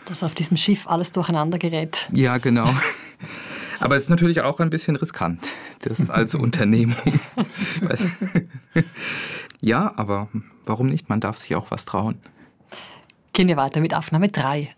Dass auf diesem Schiff alles durcheinander gerät. Ja, genau. Aber es ist natürlich auch ein bisschen riskant, das als Unternehmung. Ja, aber warum nicht? Man darf sich auch was trauen. Gehen wir weiter mit Aufnahme 3.